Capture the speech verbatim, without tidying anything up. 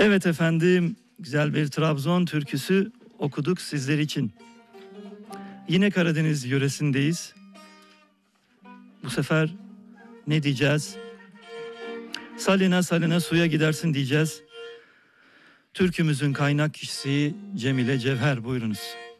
Evet efendim, güzel bir Trabzon türküsü okuduk sizler için. Yine Karadeniz yöresindeyiz. Bu sefer ne diyeceğiz? Salina salina suya gidersin diyeceğiz. Türkümüzün kaynak kişisi Cemile Cevher, buyurunuz.